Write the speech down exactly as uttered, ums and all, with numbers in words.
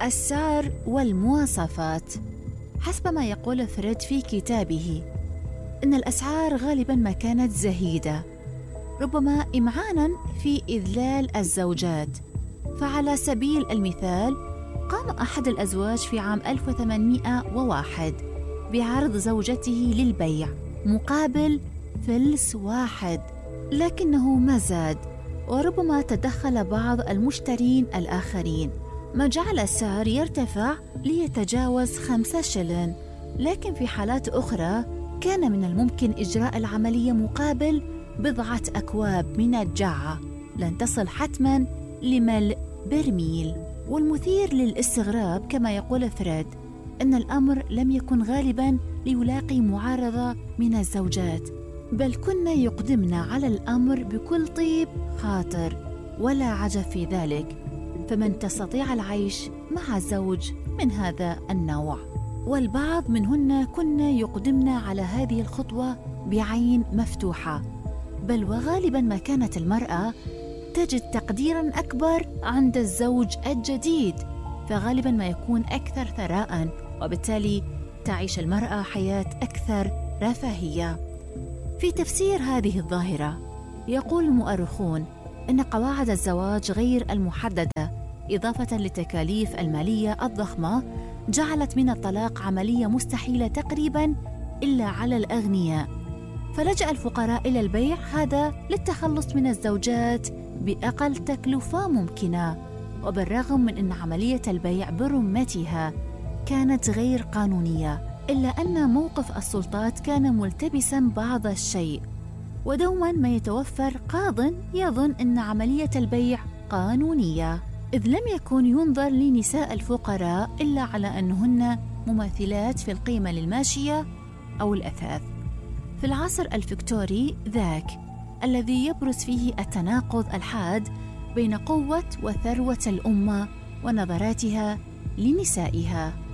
السعر والمواصفات. حسب ما يقول فريد في كتابه، إن الأسعار غالباً ما كانت زهيدة، ربما إمعاناً في إذلال الزوجات. فعلى سبيل المثال، قام أحد الأزواج في عام ألف وثمانمائة وواحد بعرض زوجته للبيع مقابل فلس واحد، لكنه ما زاد، وربما تدخل بعض المشترين الآخرين، ما جعل السعر يرتفع ليتجاوز خمسة شلن. لكن في حالات أخرى كان من الممكن إجراء العملية مقابل بضعة أكواب من الجعة لن تصل حتماً لملء برميل. والمثير للاستغراب كما يقول فريد أن الأمر لم يكن غالباً ليلاقي معارضة من الزوجات، بل كن يقدمن على الأمر بكل طيب خاطر ولا عجب في ذلك، فمن تستطيع العيش مع زوج من هذا النوع. والبعض منهن كن يقدمن على هذه الخطوة بعين مفتوحة، بل وغالباً ما كانت المرأة تجد تقديراً أكبر عند الزوج الجديد، فغالباً ما يكون أكثر ثراءً، وبالتالي تعيش المرأة حياة أكثر رفاهية. في تفسير هذه الظاهرة يقول المؤرخون أن قواعد الزواج غير المحددة إضافة للتكاليف المالية الضخمة جعلت من الطلاق عملية مستحيلة تقريباً إلا على الأغنياء، فلجأ الفقراء إلى البيع، هذا للتخلص من الزوجات بأقل تكلفة ممكنة. وبالرغم من أن عملية البيع برمتها كانت غير قانونية، إلا أن موقف السلطات كان ملتبساً بعض الشيء، ودوماً ما يتوفر قاضٍ يظن أن عملية البيع قانونية، إذ لم يكن ينظر لنساء الفقراء إلا على أنهن مماثلات في القيمة للماشية أو الأثاث. في العصر الفيكتوري ذاك الذي يبرز فيه التناقض الحاد بين قوة وثروة الأمة ونظراتها لنسائها.